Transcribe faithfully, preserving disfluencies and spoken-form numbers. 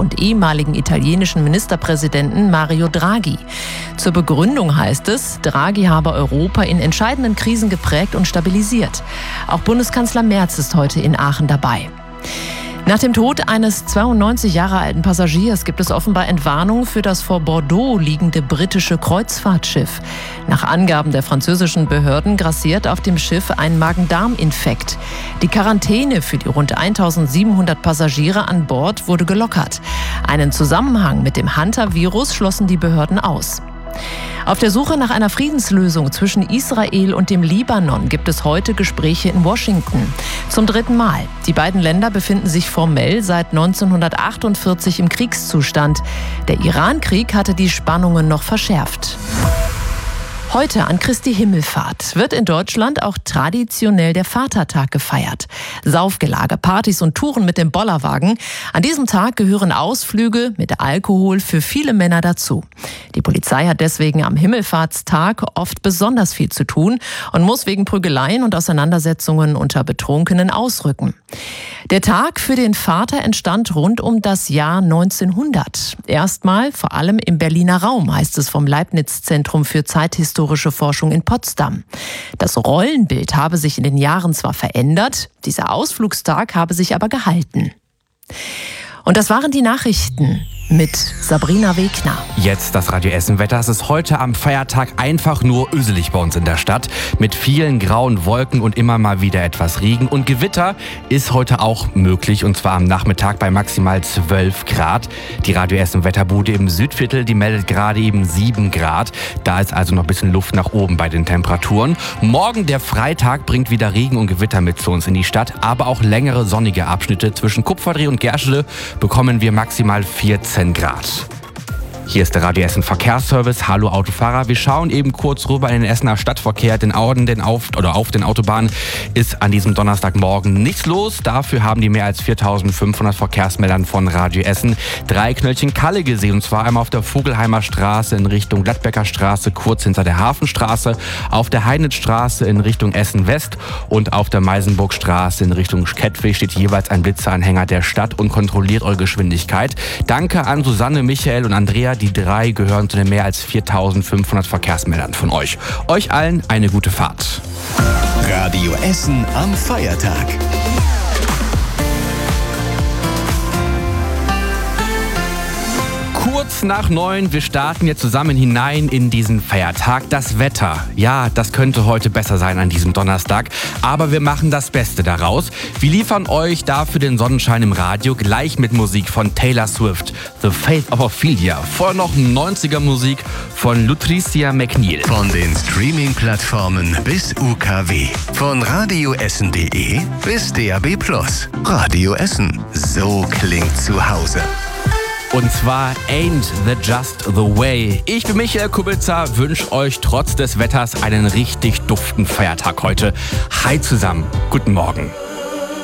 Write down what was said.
und ehemaligen italienischen Ministerpräsidenten Mario Draghi. Zur Begründung heißt es, Draghi habe Europa in entscheidenden Krisen geprägt und stabilisiert. Auch Bundeskanzler Merz ist heute in Aachen dabei. Nach dem Tod eines zweiundneunzig Jahre alten Passagiers gibt es offenbar Entwarnung für das vor Bordeaux liegende britische Kreuzfahrtschiff. Nach Angaben der französischen Behörden grassiert auf dem Schiff ein Magen-Darm-Infekt. Die Quarantäne für die rund eintausendsiebenhundert Passagiere an Bord wurde gelockert. Einen Zusammenhang mit dem Hantavirus schlossen die Behörden aus. Auf der Suche nach einer Friedenslösung zwischen Israel und dem Libanon gibt es heute Gespräche in Washington. Zum dritten Mal. Die beiden Länder befinden sich formell seit neunzehnhundertachtundvierzig im Kriegszustand. Der Irankrieg hatte die Spannungen noch verschärft. Heute an Christi Himmelfahrt wird in Deutschland auch traditionell der Vatertag gefeiert. Saufgelage, Partys und Touren mit dem Bollerwagen. An diesem Tag gehören Ausflüge mit Alkohol für viele Männer dazu. Die Polizei hat deswegen am Himmelfahrtstag oft besonders viel zu tun und muss wegen Prügeleien und Auseinandersetzungen unter Betrunkenen ausrücken. Der Tag für den Vater entstand rund um das Jahr neunzehnhundert. Erstmal vor allem im Berliner Raum, heißt es vom Leibniz-Zentrum für Zeithistorische Forschung in Potsdam. Das Rollenbild habe sich in den Jahren zwar verändert, dieser Ausflugstag habe sich aber gehalten. Und das waren die Nachrichten mit Sabrina Wegner. Jetzt das Radio Essen Wetter. Es ist heute am Feiertag einfach nur öselig bei uns in der Stadt. Mit vielen grauen Wolken und immer mal wieder etwas Regen. Und Gewitter ist heute auch möglich, und zwar am Nachmittag bei maximal zwölf Grad. Die Radio Essen Wetterbude im Südviertel, die meldet gerade eben sieben Grad. Da ist also noch ein bisschen Luft nach oben bei den Temperaturen. Morgen, der Freitag, bringt wieder Regen und Gewitter mit zu uns in die Stadt. Aber auch längere sonnige Abschnitte. Zwischen Kupferdreh und Gerschede bekommen wir maximal vierzehn Grad. Hier ist der Radio Essen Verkehrsservice. Hallo Autofahrer. Wir schauen eben kurz rüber in den Essener Stadtverkehr. Den Orden, den auf, oder auf den Autobahnen ist an diesem Donnerstagmorgen nichts los. Dafür haben die mehr als viertausendfünfhundert Verkehrsmeldern von Radio Essen drei Knöllchen Kalle gesehen. Und zwar einmal auf der Vogelheimer Straße in Richtung Gladbecker Straße, kurz hinter der Hafenstraße, auf der Heinitzstraße in Richtung Essen West und auf der Meisenburgstraße in Richtung Kettwig steht jeweils ein Blitzeranhänger der Stadt und kontrolliert eure Geschwindigkeit. Danke an Susanne, Michael und Andrea. Die drei gehören zu den mehr als viertausendfünfhundert Verkehrsmeldern von euch. Euch allen eine gute Fahrt. Radio Essen am Feiertag. Kurz nach neun, wir starten jetzt zusammen hinein in diesen Feiertag. Das Wetter, ja, das könnte heute besser sein an diesem Donnerstag, aber wir machen das Beste daraus. Wir liefern euch dafür den Sonnenschein im Radio, gleich mit Musik von Taylor Swift, The Faith of Ophelia. Vorher noch neunziger Musik von Lutricia McNeil. Von den Streaming-Plattformen bis U K W. Von radioessen punkt de bis D A B plus. Radio Essen, so klingt zu Hause. Und zwar Ain't the Just the Way. Ich bin Michael Kubitzer, wünsche euch trotz des Wetters einen richtig duften Feiertag heute. Hi zusammen, guten Morgen.